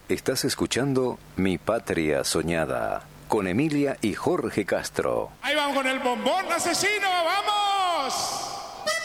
Estás escuchando Mi Patria Soñada con Emilia y Jorge Castro. Ahí vamos con el bombón asesino, ¡vamos!